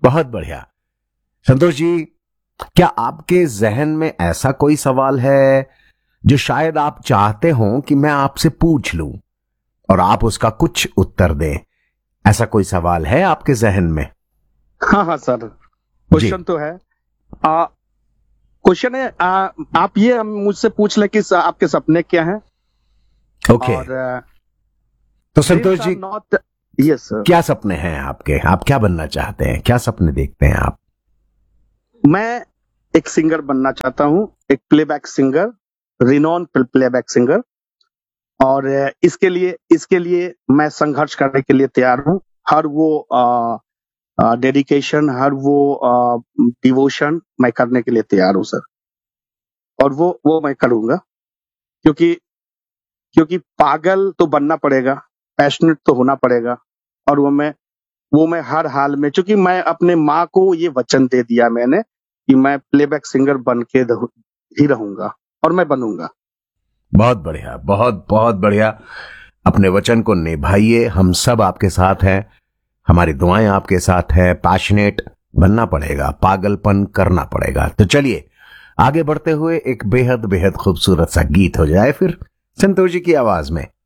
बहुत बढ़िया। संतोष जी, क्या आपके जहन में ऐसा कोई सवाल है जो शायद आप चाहते हो कि मैं आपसे पूछ लूं और आप उसका कुछ उत्तर दें? ऐसा कोई सवाल है आपके जहन में? हाँ हाँ सर, क्वेश्चन तो है। क्वेश्चन है, आप ये मुझसे पूछ लें कि आपके सपने क्या हैं। ओके। और तो Santosh ji, not, yes sir, क्या सपने हैं आपके? आप क्या बनना चाहते हैं? क्या सपने देखते हैं आप? मैं एक सिंगर बनना चाहता हूँ, एक playback singer, renowned playback singer. और इसके लिए मैं संघर्ष करने के लिए तैयार हूँ। हर वो डेडिकेशन, हर वो डिवोशन मैं करने के लिए तैयार हूँ सर। और वो मैं करूंगा, क्योंकि क्योंकि पागल तो बनना पड़ेगा, पैशनेट तो होना पड़ेगा। और वो मैं हर हाल में, क्योंकि मैं अपने माँ को ये वचन दे दिया मैंने कि मैं प्लेबैक सिंगर बन के ही रहूंगा और मैं बनूंगा। बहुत बढ़िया, बहुत बहुत बढ़िया। अपने वचन को निभाइए, हम सब आपके साथ हैं, हमारी दुआएं आपके साथ है। पैशनेट बनना पड़ेगा, पागलपन करना पड़ेगा। तो चलिए आगे बढ़ते हुए एक बेहद बेहद खूबसूरत सा गीत हो जाए फिर संतोष जी की आवाज में।